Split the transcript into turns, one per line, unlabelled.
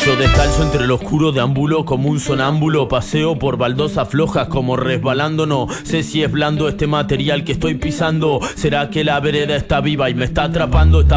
Yo descalzo entre lo oscuro deambulo como un sonámbulo. Paseo por baldosas flojas como resbalando. No sé si es blando este material que estoy pisando. ¿Será que la vereda está viva y me está atrapando?